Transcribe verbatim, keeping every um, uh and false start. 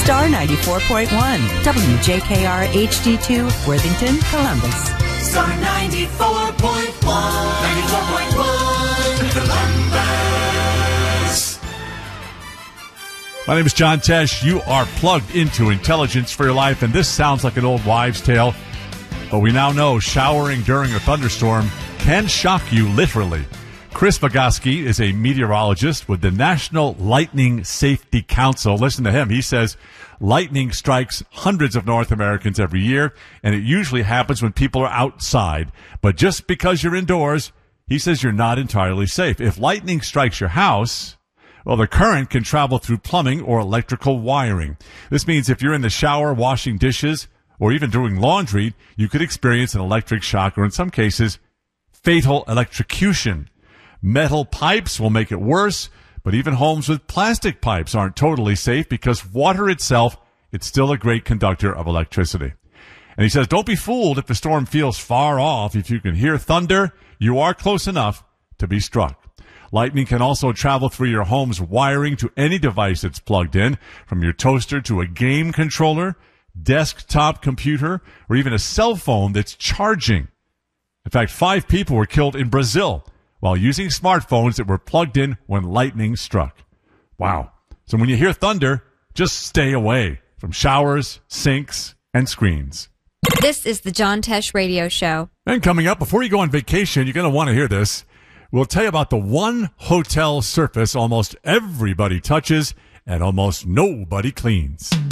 Star ninety-four point one, W J K R H D two, Worthington, Columbus. Star ninety-four point one, ninety-four point one, Columbus. My name is John Tesh. You are plugged into Intelligence for Your Life, and this sounds like an old wives' tale, but we now know showering during a thunderstorm can shock you literally. Chris Vygotsky is a meteorologist with the National Lightning Safety Council. Listen to him. He says lightning strikes hundreds of North Americans every year, and it usually happens when people are outside. But just because you're indoors, he says you're not entirely safe. If lightning strikes your house, well, the current can travel through plumbing or electrical wiring. This means if you're in the shower washing dishes or even doing laundry, you could experience an electric shock or, in some cases, fatal electrocution. Metal pipes will make it worse, but even homes with plastic pipes aren't totally safe because water itself, it's still a great conductor of electricity. And he says, don't be fooled if the storm feels far off. If you can hear thunder, you are close enough to be struck. Lightning can also travel through your home's wiring to any device it's plugged in, from your toaster to a game controller, desktop computer, or even a cell phone that's charging. In fact, five people were killed in Brazil while using smartphones that were plugged in when lightning struck. Wow. So when you hear thunder, just stay away from showers, sinks, and screens. This is the John Tesh Radio Show. And coming up, before you go on vacation, you're going to want to hear this. We'll tell you about the one hotel surface almost everybody touches and almost nobody cleans.